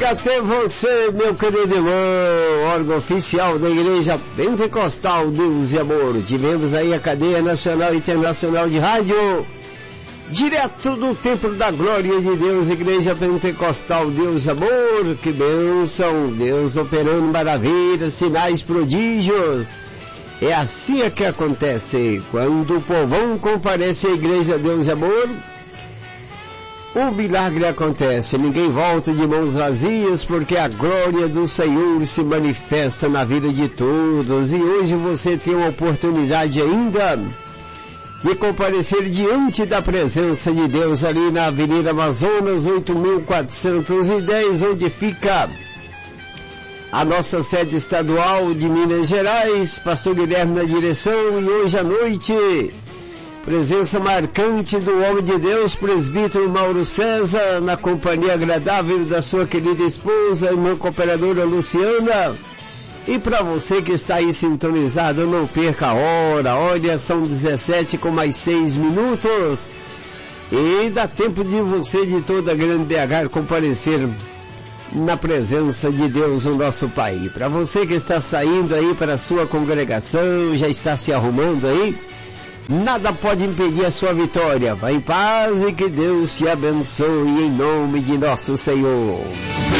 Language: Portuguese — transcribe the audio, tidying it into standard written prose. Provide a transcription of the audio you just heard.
até você, meu querido irmão, órgão oficial da Igreja Pentecostal Deus e Amor. Tivemos aí a cadeia nacional e internacional de rádio, direto do Templo da Glória de Deus, Igreja Pentecostal Deus e Amor. Que bênção, Deus operando maravilhas, sinais, prodígios. É assim que acontece, quando o povão comparece à Igreja Deus e Amor, o milagre acontece, ninguém volta de mãos vazias, porque a glória do Senhor se manifesta na vida de todos. E hoje você tem a oportunidade ainda de comparecer diante da presença de Deus ali na Avenida Amazonas 8410, onde fica a nossa sede estadual de Minas Gerais. Pastor Guilherme na direção, e hoje à noite, presença marcante do homem de Deus, presbítero Mauro César, na companhia agradável da sua querida esposa, irmã cooperadora Luciana. E para você que está aí sintonizado, não perca a hora. Olha, são 17 com mais 6 minutos. E dá tempo de você de toda a grande BH comparecer na presença de Deus, o nosso Pai. Para você que está saindo aí para a sua congregação, já está se arrumando aí, nada pode impedir a sua vitória. Vá em paz e que Deus te abençoe em nome de nosso Senhor.